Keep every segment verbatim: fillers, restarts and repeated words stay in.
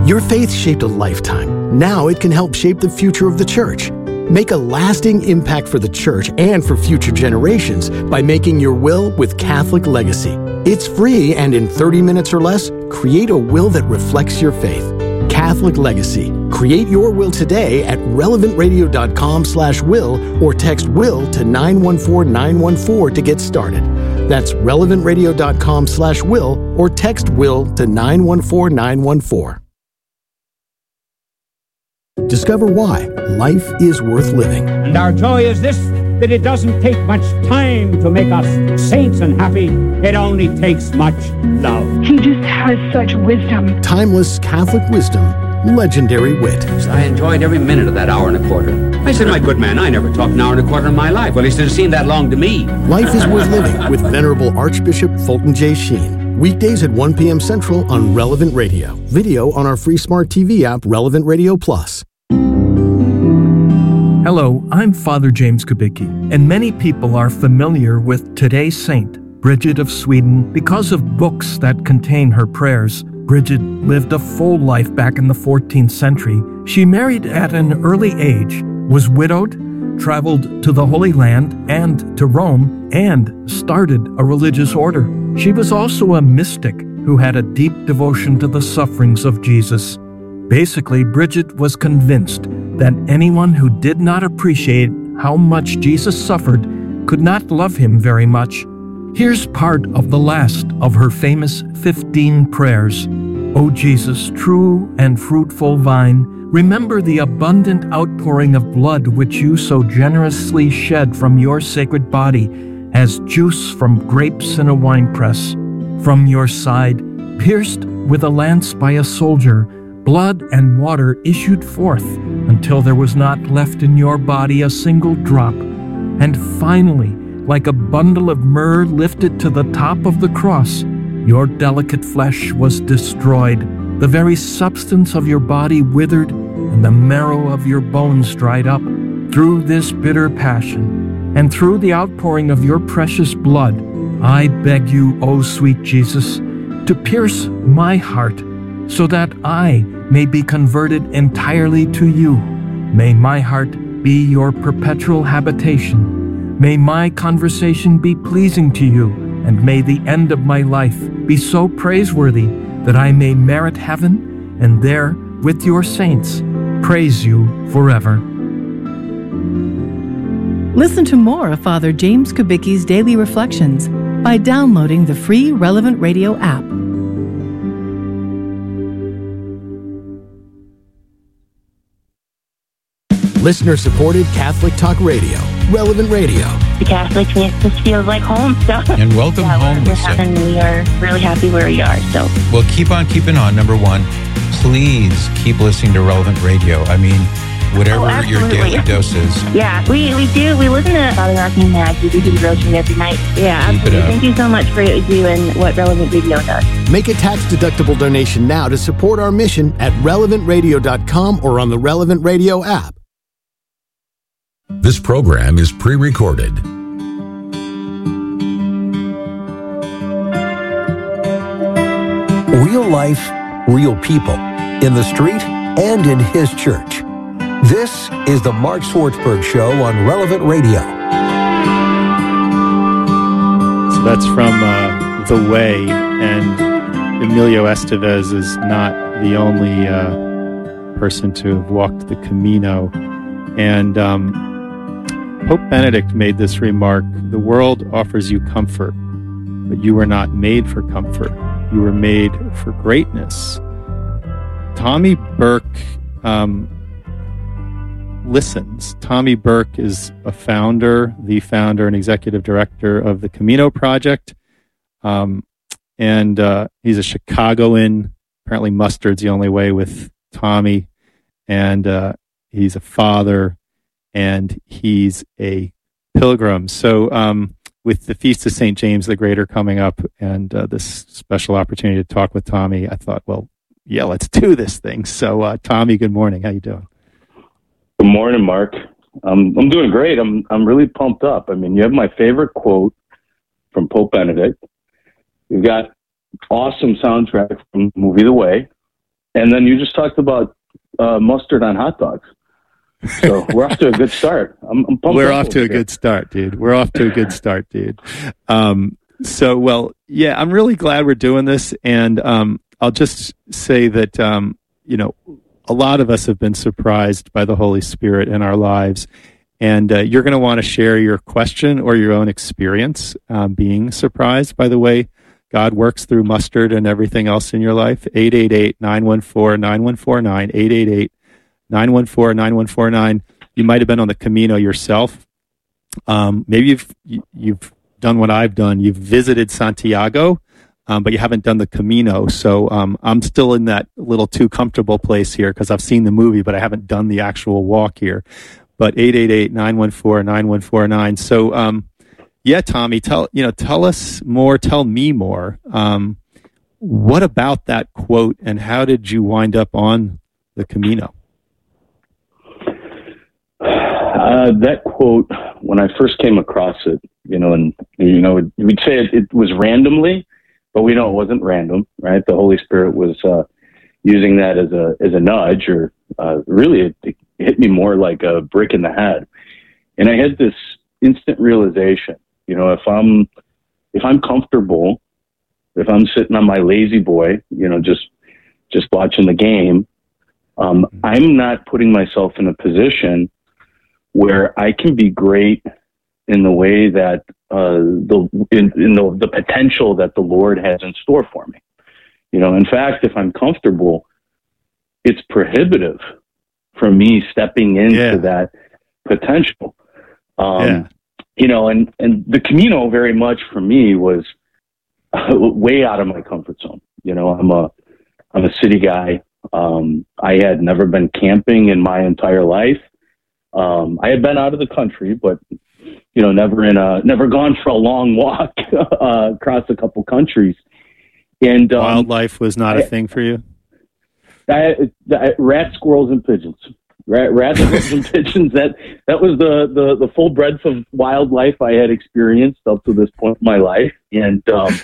Your faith shaped a lifetime. Now it can help shape the future of the church. Make a lasting impact for the church and for future generations by making your will with Catholic Legacy. It's free, and in thirty minutes or less, create a will that reflects your faith. Catholic Legacy. Create your will today at relevant radio dot com slash will or text will to nine one four nine one four to get started. That's relevant radio dot com slash will or text will to nine one four nine one four. Discover why life is worth living. And our joy is this, that it doesn't take much time to make us saints and happy. It only takes much love. He just has such wisdom. Timeless Catholic wisdom, legendary wit. I enjoyed every minute of that hour and a quarter. I said, my good man, I never talked an hour and a quarter in my life. Well, he said, it seemed that long to me. Life is worth living with Venerable Archbishop Fulton J. Sheen. Weekdays at one p.m. Central on Relevant Radio. Video on our free smart T V app, Relevant Radio Plus. Hello, I'm Father James Kubicki, and many people are familiar with today's saint, Bridget of Sweden, because of books that contain her prayers. Bridget lived a full life back in the fourteenth century. She married at an early age, was widowed, traveled to the Holy Land and to Rome, and started a religious order. She was also a mystic who had a deep devotion to the sufferings of Jesus. Basically, Bridget was convinced that anyone who did not appreciate how much Jesus suffered could not love him very much. Here's part of the last of her famous fifteen prayers. O Jesus, true and fruitful vine, remember the abundant outpouring of blood which you so generously shed from your sacred body as juice from grapes in a winepress. From your side, pierced with a lance by a soldier, blood and water issued forth until there was not left in your body a single drop. And finally, like a bundle of myrrh lifted to the top of the cross, your delicate flesh was destroyed, the very substance of your body withered, and the marrow of your bones dried up. Through this bitter passion, and through the outpouring of your precious blood, I beg you, O sweet Jesus, to pierce my heart, so that I may be converted entirely to you. May my heart be your perpetual habitation. May my conversation be pleasing to you, and may the end of my life be so praiseworthy that I may merit heaven, and there, with your saints, praise you forever. Listen to more of Father James Kubicki's Daily Reflections by downloading the free Relevant Radio app. Listener-supported Catholic Talk Radio, Relevant Radio. The Catholics makes us feel like home. So. And welcome yeah, home, Lisa. And we are really happy where we are. So. Well, keep on keeping on. Number one, please keep listening to Relevant Radio. I mean, whatever oh, your daily dose is. Yeah, we, we do. We listen to Father Archie and Maggie. We do the rosary every night. Yeah, keep absolutely. Thank you so much for what you do and what Relevant Radio does. Make a tax-deductible donation now to support our mission at relevant radio dot com or on the Relevant Radio app. This program is pre-recorded. Real life, real people, in the street and in his church. This is the Mark Swartzberg Show on Relevant Radio. So that's from uh, The Way, and Emilio Estevez is not the only uh, person to have walked the Camino. And um, Pope Benedict made this remark: the world offers you comfort, but you were not made for comfort. You were made for greatness. Tommy Burke um, listens. Tommy Burke is a founder, the founder and executive director of the Camino Project. Um, and uh, he's a Chicagoan. Apparently mustard's the only way with Tommy. And uh, he's a father. And he's a pilgrim. So um, with the Feast of Saint James the Greater coming up and uh, this special opportunity to talk with Tommy, I thought, well, yeah, let's do this thing. So uh, Tommy, good morning. How you doing? Good morning, Mark. Um, I'm doing great. I'm I'm really pumped up. I mean, you have my favorite quote from Pope Benedict. You've got awesome soundtrack from the movie The Way. and then you just talked about uh, mustard on hot dogs. So we're off to a good start. I'm, I'm pumped We're up off to a here. good start, dude. We're off to a good start, dude. Um, so, well, yeah, I'm really glad we're doing this. And um, I'll just say that, um, you know, a lot of us have been surprised by the Holy Spirit in our lives. And uh, you're going to want to share your question or your own experience um, being surprised by the way God works through mustard and everything else in your life. eight eight eight, nine one four, nine one four nine, eight eight eight, nine one four, nine one four nine. You might have been on the Camino yourself. Um, maybe you've you, you've done what I've done. You've visited Santiago, um, but you haven't done the Camino. So um, I'm still in that little too comfortable place here because I've seen the movie, but I haven't done the actual walk here. But eight eight eight, nine one four, nine one four nine. So, um, yeah, Tommy, tell, you know, tell us more, tell me more. Um, what about that quote and how did you wind up on the Camino? Uh, that quote, when I first came across it, you know, and, you know, we'd say it, it was randomly, but we know it wasn't random, right? The Holy Spirit was, uh, using that as a, as a nudge or, uh, really it, it hit me more like a brick in the head. And I had this instant realization, you know, if I'm, if I'm comfortable, if I'm sitting on my lazy boy, you know, just, just watching the game, um, I'm not putting myself in a position where I can be great in the way that, uh, the, in, in the, the potential that the Lord has in store for me. You know, in fact, if I'm comfortable, it's prohibitive for me stepping into yeah. that potential. Um, yeah. You know, and, and the Camino very much for me was uh, way out of my comfort zone. You know, I'm a, I'm a city guy. Um, I had never been camping in my entire life. Um, I had been out of the country, but, you know, never in a, never gone for a long walk uh, across a couple countries. And um, wildlife was not I, a thing for you? I, I, rats, squirrels, and pigeons. Rat, rats, squirrels, and pigeons. That that was the, the, the full breadth of wildlife I had experienced up to this point in my life. And um,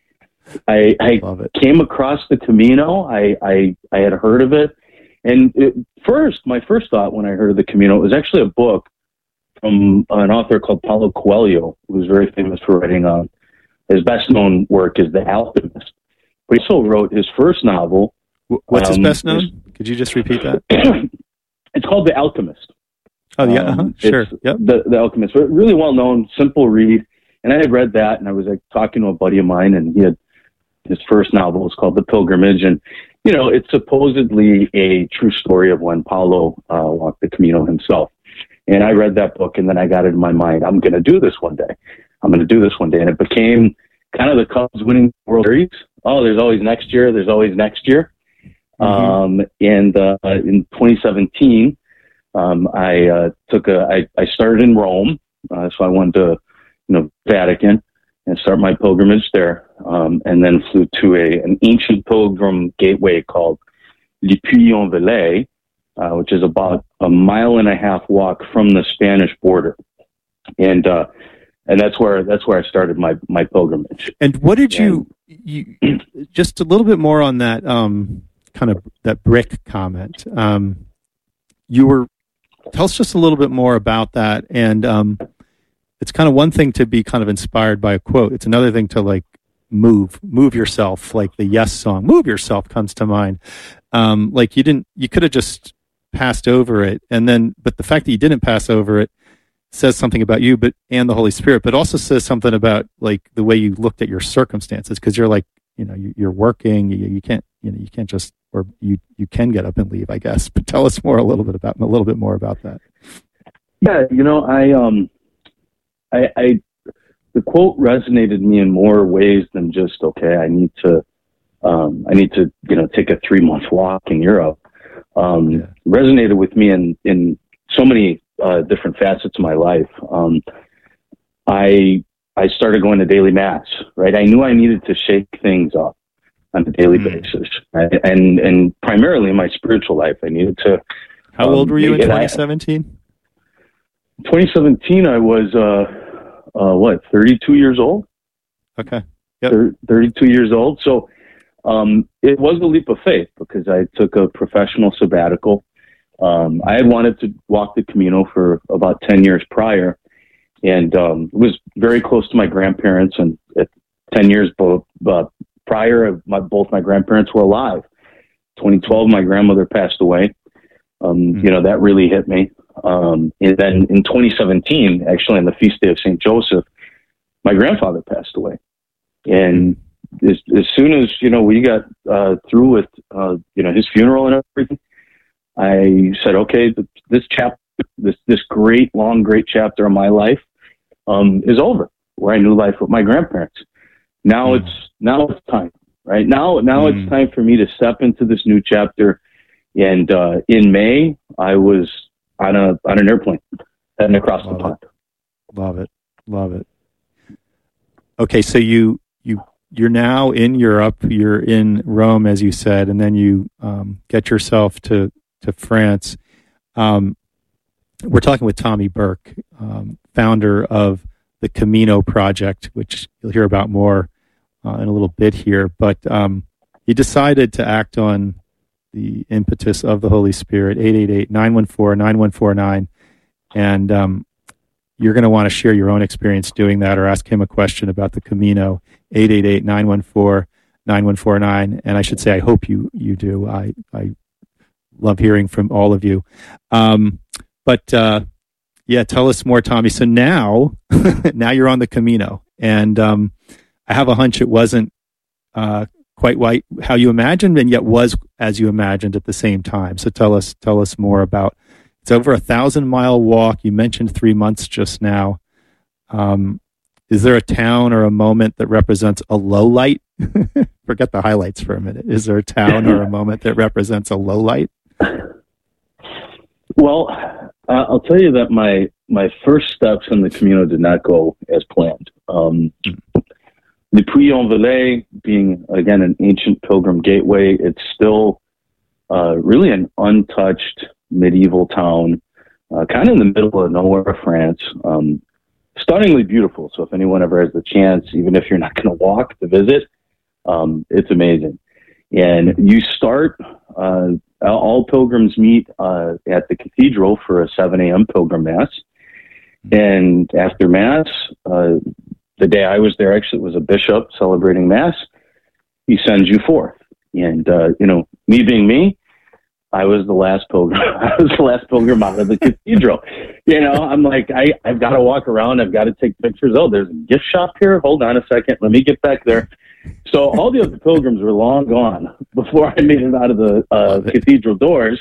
I, I came across the Camino. I, I, I had heard of it. And it, first, my first thought when I heard of the Camino, it was actually a book from an author called Paulo Coelho, who was very famous for writing on, his best-known work is The Alchemist. But he also wrote his first novel. What's um, his best known? Could you just repeat that? It's called The Alchemist. Oh, yeah, um, uh-huh. Sure. Yep. The, the Alchemist. Really well-known, simple read. And I had read that, and I was like talking to a buddy of mine, and he had his first novel was called The Pilgrimage. And, you know, it's supposedly a true story of when Paulo uh, walked the Camino himself. And I read that book, and then I got it in my mind, I'm going to do this one day. I'm going to do this one day. And it became kind of the Cubs winning the World Series. Oh, there's always next year. There's always next year. Mm-hmm. Um, and uh, in twenty seventeen, um, I uh, took a. I, I started in Rome, uh, so I went to, you know, Vatican and start my pilgrimage there, um, and then flew to a an ancient pilgrim gateway called Le Puy-en-Velay, uh, which is about a mile and a half walk from the Spanish border, and uh, and that's where that's where I started my my pilgrimage. And what did and, you you just a little bit more on that? Um, kind of that brick comment. Um, you were, tell us just a little bit more about that. And um, it's kind of one thing to be kind of inspired by a quote. It's another thing to like move, move yourself, like the Yes song, Move Yourself comes to mind. Um, like you didn't, you could have just passed over it. And then, but the fact that you didn't pass over it says something about you, but, and the Holy Spirit, but also says something about like the way you looked at your circumstances. Cause you're like, you know, you, you're working, you, you can't, you know, you can't just, or you, you can get up and leave, I guess. But tell us more, a little bit about, a little bit more about that. Yeah, you know, I, um, I, I, the quote resonated me in more ways than just, okay, I need to, um, I need to, you know, take a three month walk in Europe. Um, yeah. Resonated with me in, in so many uh, different facets of my life. Um, I, I started going to daily mass, right? I knew I needed to shake things up on a daily mm. basis, right? and and primarily in my spiritual life, I needed to. How um, old were you in twenty seventeen? twenty seventeen, I was uh, uh, what thirty-two years old. Okay, yep. thirty-two years old. So um, it was a leap of faith because I took a professional sabbatical. Um, I had wanted to walk the Camino for about ten years prior, and um, was very close to my grandparents. And at ten years both, uh, prior, my, both my grandparents were alive. twenty twelve, my grandmother passed away. Um, mm-hmm. You know, that really hit me. Um, and then in twenty seventeen, actually on the feast day of Saint Joseph, my grandfather passed away. And as, as soon as, you know, we got uh, through with, uh, you know, his funeral and everything, I said, okay, this chapter, this, this great, long, great chapter of my life um, is over, where I knew life with my grandparents. Now mm. it's, now it's time, right? Now, now mm. it's time for me to step into this new chapter. And uh, in May, I was on a, on an airplane heading across Love the pond. It. Love it. Love it. Okay. So you, you, you're now in Europe, you're in Rome, as you said, and then you um, get yourself to, to France. Um, we're talking with Tommy Burke, um, founder of the Camino Project, which you'll hear about more uh, in a little bit here. But um, he decided to act on the impetus of the Holy Spirit. Eight eight eight, nine one four, nine one four nine. And um, you're going to want to share your own experience doing that, or ask him a question about the Camino. eight eight eight, nine one four, nine one four nine. And I should say, I hope you, you do. I, I love hearing from all of you. Um, but, uh, yeah, tell us more, Tommy. So now, now you're on the Camino, and, um, I have a hunch it wasn't, uh, quite white, how you imagined, and yet was as you imagined at the same time. So tell us, tell us more about, it's over a thousand mile walk. You mentioned three months just now. Um, is there a town or a moment that represents a low light? Forget the highlights for a minute. Is there a town or a moment that represents a low light? Well, uh, I'll tell you that my, my first steps in the Camino did not go as planned. Um, the Puy-en-Velay, being, again, an ancient pilgrim gateway, it's still uh, really an untouched medieval town, uh, kind of in the middle of nowhere of France. Um, stunningly beautiful. So if anyone ever has the chance, even if you're not going to walk to visit, um, it's amazing. And you start, uh, all pilgrims meet uh, at the cathedral for a seven a.m. pilgrim mass. And after mass, uh, the day I was there, actually, it was a bishop celebrating mass. He sends you forth. And, uh, you know, me being me, I was the last pilgrim. I was the last pilgrim out of the cathedral. You know, I'm like, I, I've got to walk around. I've got to take pictures. Oh, there's a gift shop here. Hold on a second. Let me get back there. So all the other pilgrims were long gone before I made it out of the uh, cathedral doors.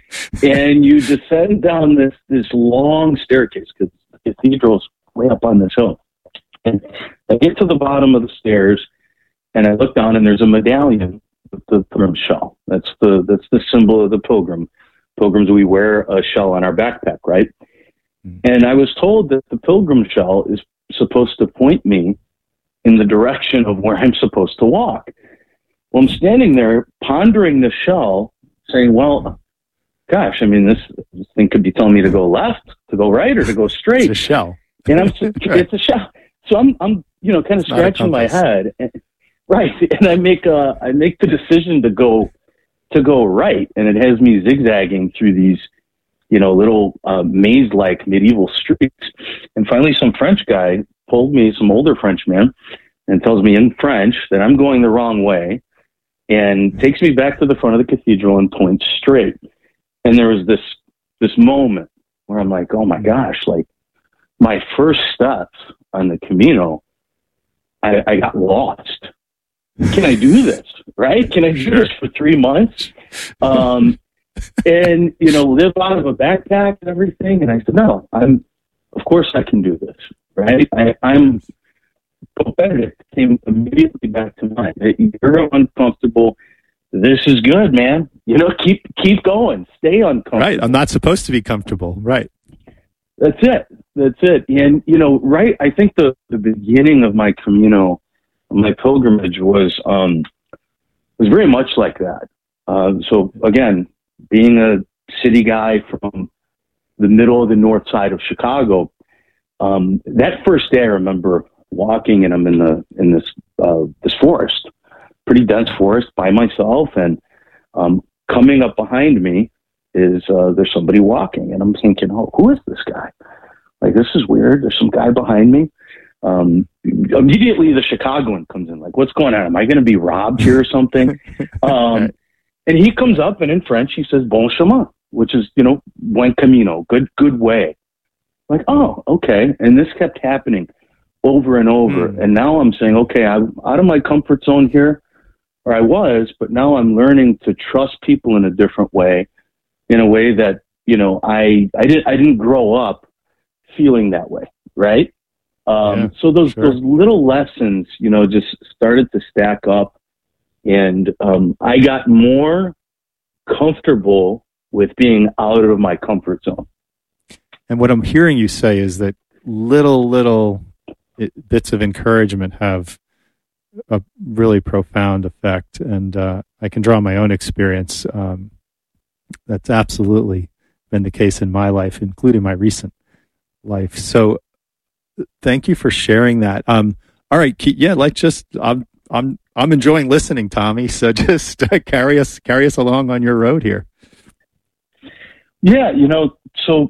And you descend down this, this long staircase, because the cathedral's way up on this hill. And I get to the bottom of the stairs, and I look down, and there's a medallion with the pilgrim shell. That's the that's the symbol of the pilgrim. Pilgrims, we wear a shell on our backpack, right? Mm. And I was told that the pilgrim shell is supposed to point me in the direction of where I'm supposed to walk. Well, I'm standing there pondering the shell, saying, well, gosh, I mean, this, this thing could be telling me to go left, to go right, or to go straight. It's a shell. And I'm, it's a shell. So I'm, I'm, you know, kind of scratching my head. And, right. And I make a, I make the decision to go, to go right. And it has me zigzagging through these, you know, little uh, maze-like medieval streets. And finally, some French guy pulled me, some older Frenchman, and tells me in French that I'm going the wrong way, and takes me back to the front of the cathedral and points straight. And there was this, this moment where I'm like, oh my gosh, like my first steps on the Camino, I, I got lost. Can I do this? Right? Can I do sure. this for three months? Um, and, you know, live out of a backpack and everything. And I said, no, I'm, of course I can do this. Right? I, I'm competitive. Came immediately back to mind. You're uncomfortable. This is good, man. You know, keep, keep going. Stay uncomfortable. Right. I'm not supposed to be comfortable. Right. That's it. That's it. And, you know, right. I think the, the beginning of my Camino, my pilgrimage was, um, was very much like that. Uh, so again, being a city guy from the middle of the north side of Chicago, um, that first day I remember walking, and I'm in the, in this, uh, this forest, pretty dense forest by myself, and um, coming up behind me is uh, there's somebody walking, and I'm thinking, oh, who is this guy? Like, this is weird. There's some guy behind me. Um, immediately, the Chicagoan comes in, like, what's going on? Am I going to be robbed here or something? um, and he comes up, and in French, he says, bon chemin, which is, you know, buen camino, good, good way. Like, oh, okay. And this kept happening over and over. Mm. And now I'm saying, okay, I'm out of my comfort zone here, or I was, but now I'm learning to trust people in a different way, in a way that, you know, I, I didn't, I didn't grow up feeling that way. Right. Um, yeah, so those, sure. those little lessons, you know, just started to stack up, and, um, I got more comfortable with being out of my comfort zone. And what I'm hearing you say is that little, little bits of encouragement have a really profound effect. And uh, I can draw my own experience. Um, that's absolutely been the case in my life, including my recent life. So thank you for sharing that. Um, all right. Yeah, like just, I'm, I'm, I'm enjoying listening, Tommy. So just uh, carry us, carry us along on your road here. Yeah. You know, so,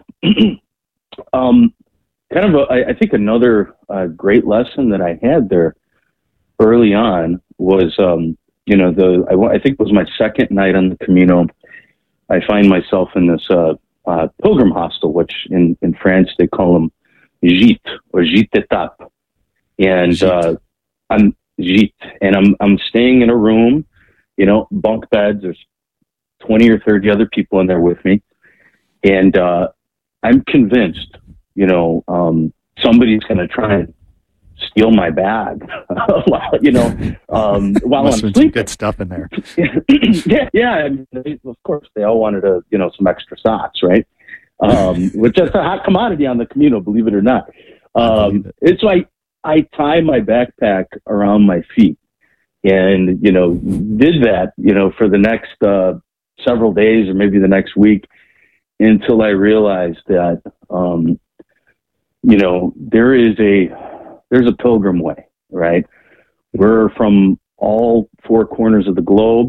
um, kind of, a, I, I think another uh, great lesson that I had there early on was, um, you know, the I, I think it was my second night on the Camino. I find myself in this uh, uh, pilgrim hostel, which in, in France they call them gîte or gîte d'étape, and uh, I'm gîte, and I'm I'm staying in a room, you know, bunk beds. There's twenty or thirty other people in there with me, and uh, I'm convinced, you know, um, somebody's going to try and steal my bag while, you know, um, while I'm sleeping. Good stuff in there. yeah, yeah. I mean, they, of course, they all wanted a, you know, some extra socks, right? Um, which is a hot commodity on the Camino, believe it or not. Um, it. It's like I tie my backpack around my feet, and you know, did that, you know, for the next uh, several days or maybe the next week, until I realized that, um, you know, there is a, there's a pilgrim way, right? We're from all four corners of the globe.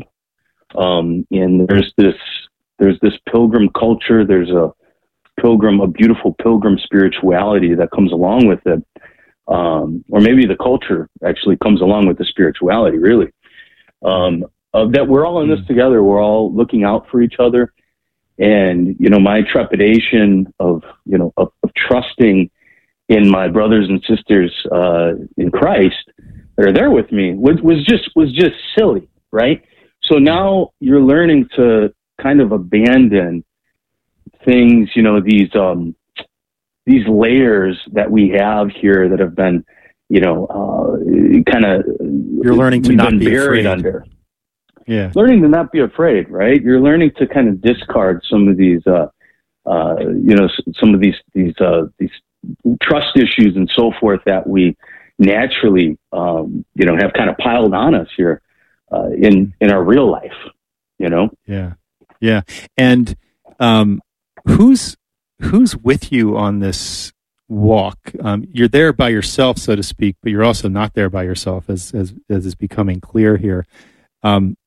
Um, and there's this, there's this pilgrim culture. There's a pilgrim, a beautiful pilgrim spirituality that comes along with it. Um, or maybe the culture actually comes along with the spirituality, really. Um, of that we're all in this together. We're all looking out for each other. And, you know, my trepidation of, you know, of, of trusting in my brothers and sisters uh, in Christ that are there with me was, was just was just silly, right? So now you're learning to kind of abandon things, you know, these um, these layers that we have here that have been, you know, uh, kind of you're learning to not be afraid under. Yeah, learning to not be afraid, right? You're learning to kind of discard some of these, uh, uh, you know, some of these these uh, these trust issues and so forth that we naturally, um, you know, have kind of piled on us here uh, in in our real life. You know. Yeah, yeah, and um, who's who's with you on this walk? Um, you're there by yourself, so to speak, but you're also not there by yourself, as as as is becoming clear here. Um,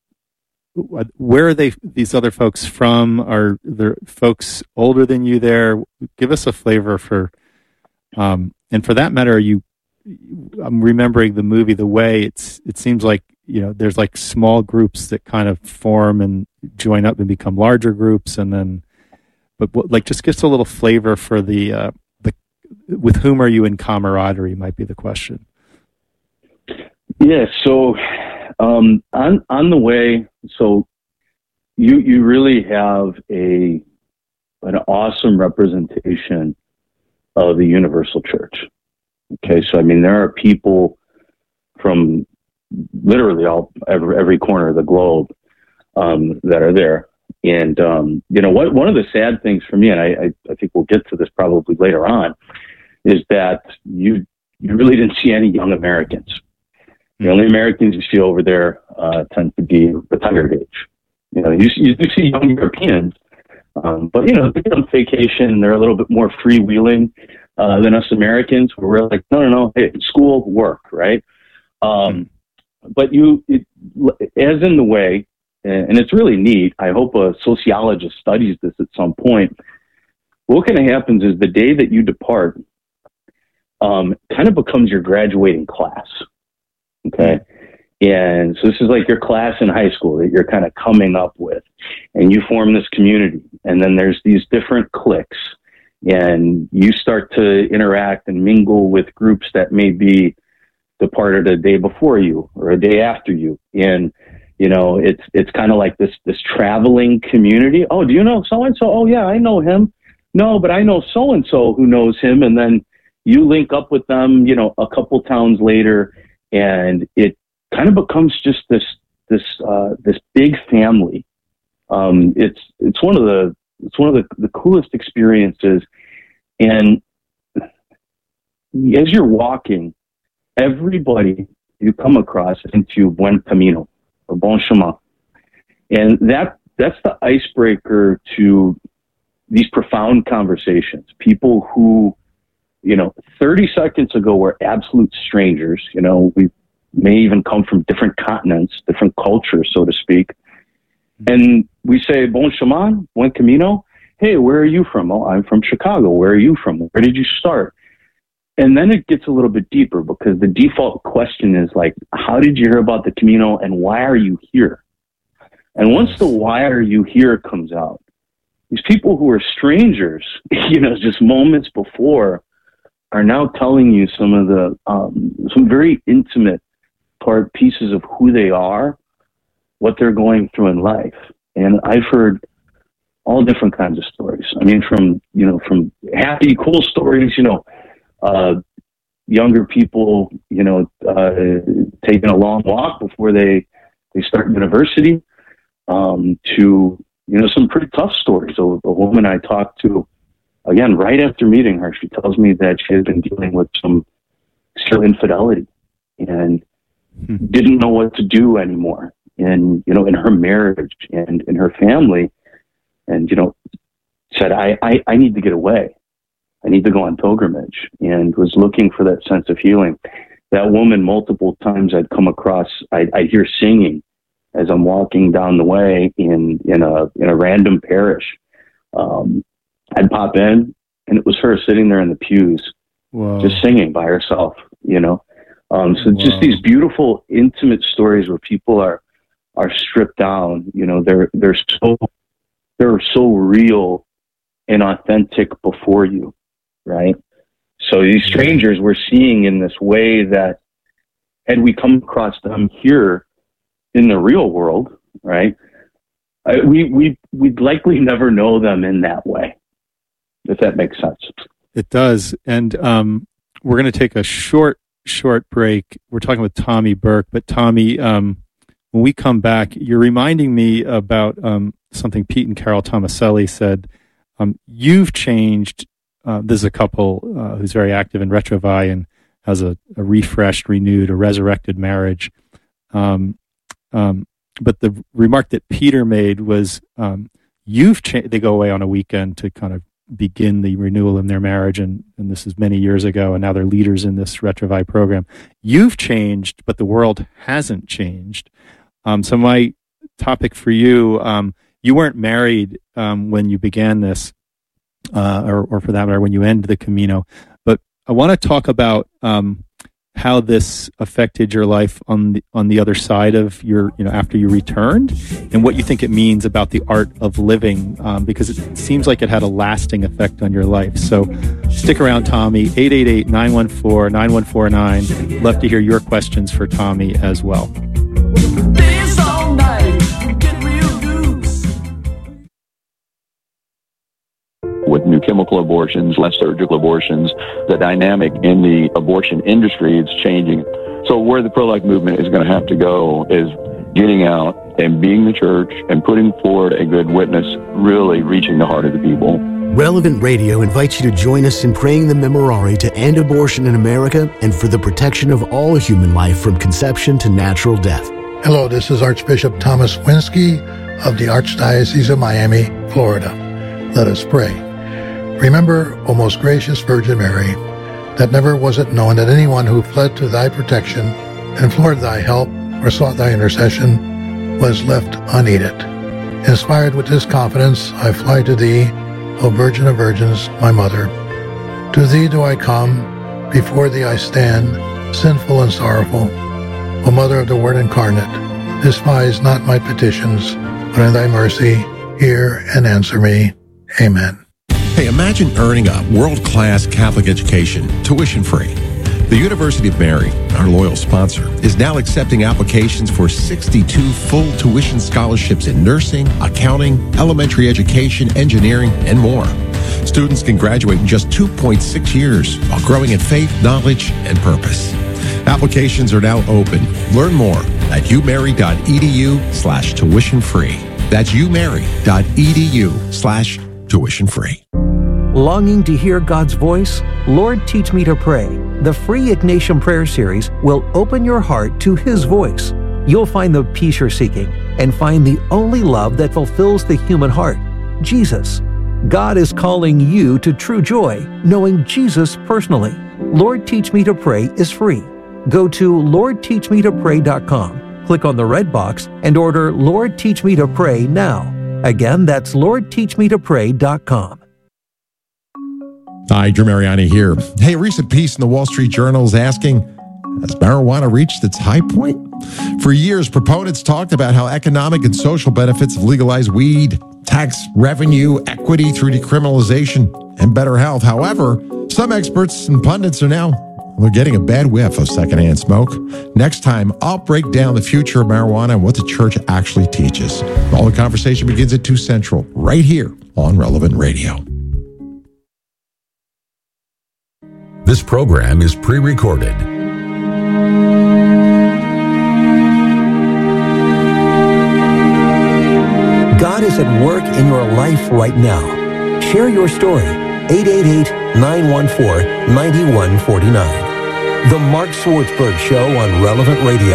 Where are they? These other folks from? Are there folks older than you there? Give us a flavor for, um, and for that matter, are you? I'm remembering the movie The Way. It's it seems like, you know, there's like small groups that kind of form and join up and become larger groups, and then, but what, like just gives a little flavor for the uh, the with whom are you in camaraderie might be the question. Yeah. So. Um, on, on the way, so you, you really have a, an awesome representation of the universal church. Okay. So, I mean, there are people from literally all, every, every corner of the globe, um, that are there. And, um, you know, what, one of the sad things for me, and I, I, I think we'll get to this probably later on, is that you, you really didn't see any young Americans. The only Americans you see over there uh, tend to be retired age. You know, you, you do see young Europeans, um, but, you know, they get on vacation, they're a little bit more freewheeling uh, than us Americans, where we're like, no, no, no, hey, school, work, right? Um, but you, it, as in the way, and it's really neat, I hope a sociologist studies this at some point. What kind of happens is the day that you depart um, kind of becomes your graduating class. Okay. And so this is like your class in high school that you're kind of coming up with, and you form this community. And then there's these different cliques, and you start to interact and mingle with groups that may be departed a day before you or a day after you. And, you know, it's, it's kind of like this, this traveling community. Oh, do you know so-and-so? Oh yeah, I know him. No, but I know so-and-so who knows him. And then you link up with them, you know, a couple towns later, and it kind of becomes just this, this, uh, this big family. Um, it's, it's one of the, it's one of the, the coolest experiences. And as you're walking, everybody you come across into Buen Camino or Bon Chemin. And that, that's the icebreaker to these profound conversations. People who, you know, thirty seconds ago were absolute strangers. You know, we may even come from different continents, different cultures, so to speak. And we say, Bon Chemin, Buen Camino. Hey, where are you from? Oh, I'm from Chicago. Where are you from? Where did you start? And then it gets a little bit deeper, because the default question is like, how did you hear about the Camino and why are you here? And once the why are you here comes out, these people who are strangers, you know, just moments before, are now telling you some of the, um, some very intimate part pieces of who they are, what they're going through in life. And I've heard all different kinds of stories. I mean, from, you know, from happy, cool stories, you know, uh, younger people, you know, uh, taking a long walk before they, they start university, um, to, you know, some pretty tough stories. A, a woman I talked to, again, right after meeting her, she tells me that she had been dealing with some still infidelity and hmm. didn't know what to do anymore. And, you know, in her marriage and in her family, and, you know, said, I, I, I need to get away. I need to go on pilgrimage, and was looking for that sense of healing. That woman, multiple times I'd come across, I'd, I'd hear singing as I'm walking down the way in, in a, in a random parish. Um, I'd pop in, and it was her sitting there in the pews, Whoa. just singing by herself, you know? Um, so Whoa. just these beautiful, intimate stories where people are, are stripped down, you know, they're, they're so, they're so real and authentic before you. Right. So these strangers we're seeing in this way that, had we come across them here in the real world, right, I, we, we, we'd likely never know them in that way, if that makes sense. It does. And um, we're going to take a short, short break. We're talking with Tommy Burke, but Tommy, um, when we come back, you're reminding me about um, something Pete and Carol Tomaselli said. Um, you've changed. Uh, there's a couple uh, who's very active in Retrovi and has a, a refreshed, renewed, a resurrected marriage. Um, um, but the remark that Peter made was, um, you've cha- they go away on a weekend to kind of begin the renewal in their marriage, and, and this is many years ago, and now they're leaders in this Retrovi program. You've changed, but the world hasn't changed. Um, so my topic for you, um, you weren't married um, when you began this. Uh, or, or for that matter, when you end the Camino. But I want to talk about um, how this affected your life on the on the other side of your, you know, after you returned, and what you think it means about the art of living, um, because it seems like it had a lasting effect on your life. So stick around, Tommy. eight eight eight, nine one four, nine one four nine. Love to hear your questions for Tommy as well. With new chemical abortions, less surgical abortions, the dynamic in the abortion industry is changing. So where the pro-life movement is going to have to go is getting out and being the church and putting forward a good witness, really reaching the heart of the people. Relevant Radio invites you to join us in praying the Memorare to end abortion in America and for the protection of all human life from conception to natural death. Hello, this is Archbishop Thomas Winsky of the Archdiocese of Miami, Florida. Let us pray. Remember, O most gracious Virgin Mary, that never was it known that anyone who fled to thy protection, implored thy help, or sought thy intercession was left unneeded. Inspired with this confidence, I fly to thee, O Virgin of Virgins, my mother. To thee do I come, before thee I stand, sinful and sorrowful. O Mother of the Word incarnate, despise not my petitions, but in thy mercy hear and answer me. Amen. Hey, imagine earning a world-class Catholic education, tuition-free. The University of Mary, our loyal sponsor, is now accepting applications for sixty-two full tuition scholarships in nursing, accounting, elementary education, engineering, and more. Students can graduate in just two point six years while growing in faith, knowledge, and purpose. Applications are now open. Learn more at umary.edu slash tuition free. That's umary.edu slash tuition free. Longing to hear God's voice? Lord, Teach Me to Pray. The free Ignatian Prayer Series will open your heart to His voice. You'll find the peace you're seeking and find the only love that fulfills the human heart, Jesus. God is calling you to true joy, knowing Jesus personally. Lord, Teach Me to Pray is free. Go to lord teach me to pray dot com, click on the red box, and order Lord, Teach Me to Pray now. Again, that's lord teach me to pray dot com. Hi, Drew Mariani here. Hey, a recent piece in the Wall Street Journal is asking, has marijuana reached its high point? For years, proponents talked about how economic and social benefits of legalized weed, tax revenue, equity through decriminalization, and better health. However, some experts and pundits are now We're getting a bad whiff of secondhand smoke. Next time, I'll break down the future of marijuana and what the church actually teaches. All the conversation begins at two Central, right here on Relevant Radio. This program is pre-recorded. God is at work in your life right now. Share your story. eight eight eight, nine one four, nine one four nine. The Mark Swartzberg Show on Relevant Radio.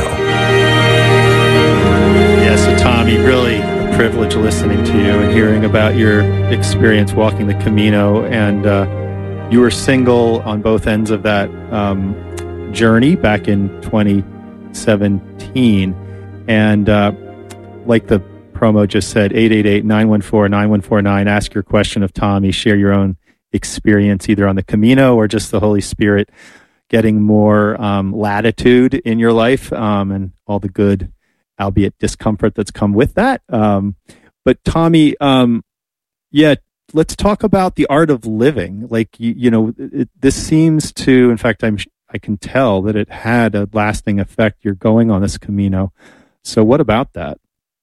Yeah, so Tommy, really a privilege listening to you and hearing about your experience walking the Camino. And uh, you were single on both ends of that um, journey back in twenty seventeen. And uh, like the promo just said, eight eight eight, nine one four, nine one four nine. Ask your question of Tommy. Share your own experience either on the Camino or just the Holy Spirit getting more um, latitude in your life um, and all the good, albeit discomfort that's come with that. Um, but Tommy, um, yeah, let's talk about the art of living. Like, you, you know, it, this seems to, in fact, I'm, I can tell that it had a lasting effect. You're going on this Camino. So what about that?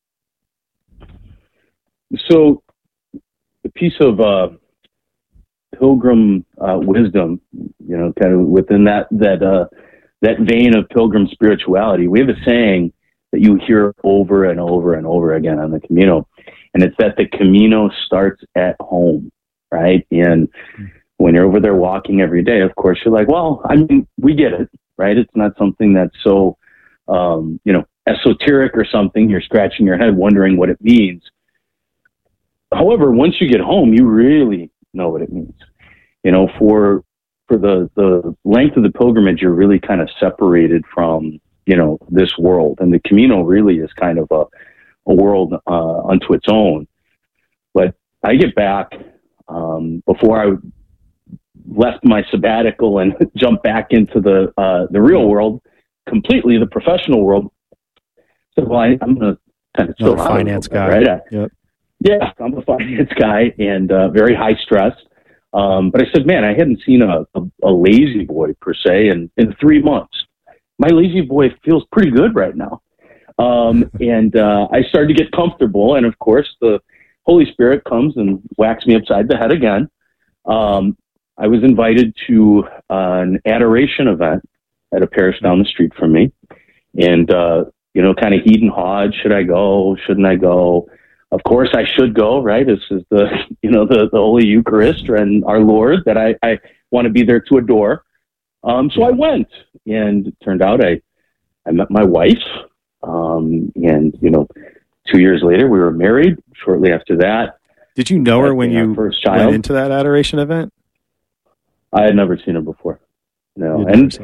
So the piece of uh, pilgrim uh, wisdom, you know, kind of within that that uh, that vein of pilgrim spirituality, we have a saying that you hear over and over and over again on the Camino, and it's that the Camino starts at home, right? And when you're over there walking every day, of course, you're like, well, I mean, we get it, right? It's not something that's so, um, you know, esoteric or something. You're scratching your head wondering what it means. However, once you get home, you really know what it means. You know, for for the, the length of the pilgrimage, you're really kind of separated from, you know, this world. And the Camino really is kind of a, a world uh, unto its own. But I get back, um, before I left my sabbatical and jumped back into the uh, the real world, completely the professional world. So, well, I, I'm going to kind of still a finance guy, right? I, yep. Yeah, I'm a finance guy and uh, very high stress. Um, but I said, man, I hadn't seen a, a, a lazy boy per se in, in three months. My lazy boy feels pretty good right now. Um, and uh, I started to get comfortable. And of course, the Holy Spirit comes and whacks me upside the head again. Um, I was invited to uh, an adoration event at a parish down the street from me. And, uh, you know, kind of heed and hawed, should I go? Shouldn't I go? Of course, I should go, right? This is the, you know, the, the Holy Eucharist and our Lord that I, I want to be there to adore. Um, so I went, and it turned out I, I met my wife, um, and, you know, two years later we were married. Shortly after that. Did you know her when you first child. went into that adoration event? I had never seen her before. No. And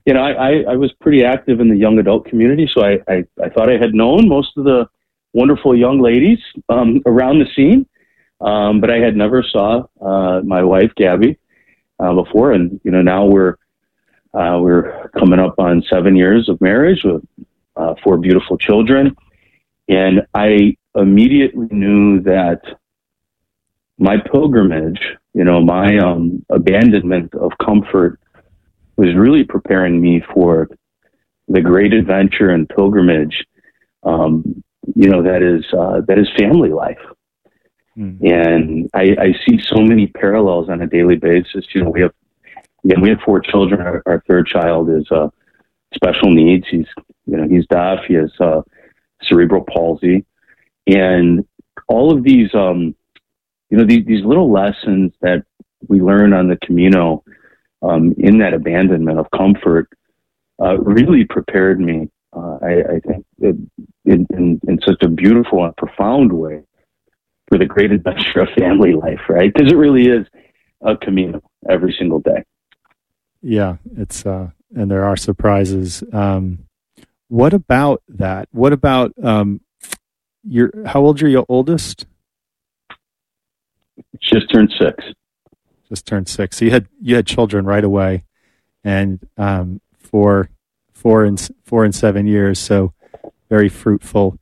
you know, I, I, I was pretty active in the young adult community, so I, I, I thought I had known most of the wonderful young ladies um, around the scene, um, but I had never saw uh, my wife, Gabby, uh, before. And, you know, now we're uh, we're coming up on seven years of marriage with uh, four beautiful children. And I immediately knew that my pilgrimage, you know, my um, abandonment of comfort was really preparing me for the great adventure and pilgrimage, um, you know, that is uh, that is family life. Mm. And I, I see so many parallels on a daily basis. You know, we have again we have four children. Our, our third child is uh, special needs. He's you know he's deaf. He has uh, cerebral palsy, and all of these um, you know these, these little lessons that we learn on the Camino. Um, in that abandonment of comfort, uh, really prepared me, uh, I, I think, in, in, in such a beautiful and profound way for the great adventure of family life, right? Because it really is a Camino every single day. Yeah, it's uh, and there are surprises. Um, what about that? What about um, your? How old's your oldest? Just turned six. Just turned six. So you had you had children right away, and um, for four and four and seven years. So very fruitful.